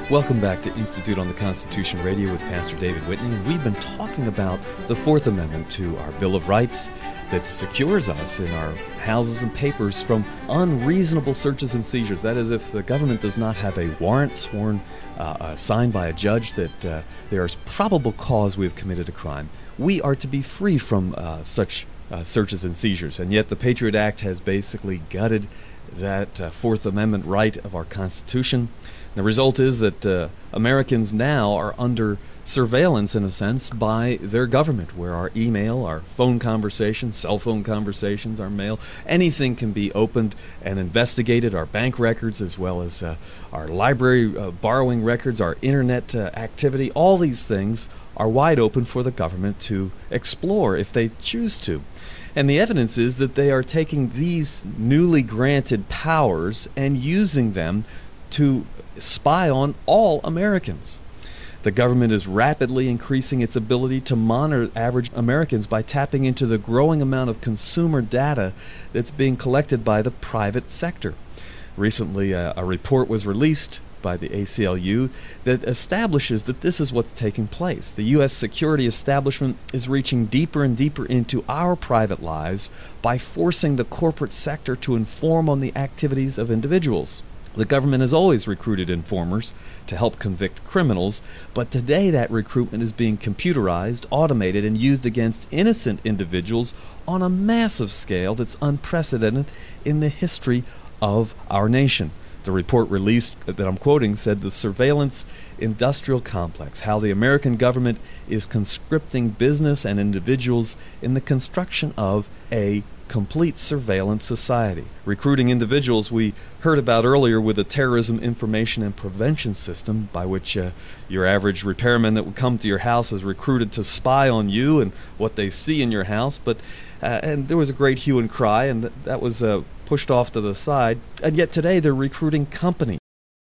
Welcome back to Institute on the Constitution Radio with Pastor David Whitney, and we've been talking about the Fourth Amendment to our Bill of Rights that secures us in our houses and papers from unreasonable searches and seizures. That is, if the government does not have a warrant sworn, signed by a judge that there is probable cause we have committed a crime, we are to be free from such searches and seizures. And yet the Patriot Act has basically gutted that Fourth Amendment right of our Constitution. The result is that Americans now are under surveillance, in a sense, by their government, where our email, our phone conversations, cell phone conversations, our mail, anything can be opened and investigated, our bank records as well as our library borrowing records, our internet activity. All these things are wide open for the government to explore if they choose to. And the evidence is that they are taking these newly granted powers and using them to spy on all Americans. The government is rapidly increasing its ability to monitor average Americans by tapping into the growing amount of consumer data that's being collected by the private sector. Recently, a report was released by the ACLU that establishes that this is what's taking place. The U.S. security establishment is reaching deeper and deeper into our private lives by forcing the corporate sector to inform on the activities of individuals. The government has always recruited informers to help convict criminals, but today that recruitment is being computerized, automated, and used against innocent individuals on a massive scale that's unprecedented in the history of our nation. The report released that I'm quoting said the surveillance industrial complex, how the American government is conscripting business and individuals in the construction of a complete surveillance society. Recruiting individuals we heard about earlier with the Terrorism Information and Prevention System, by which your average repairman that would come to your house is recruited to spy on you and what they see in your house. But and there was a great hue and cry, and that was pushed off to the side. And yet today they're recruiting companies